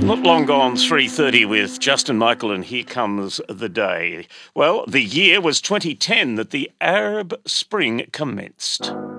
Not long gone, 3:30 with Justin Michael, and here comes the day. Well, the year was 2010 that the Arab Spring commenced.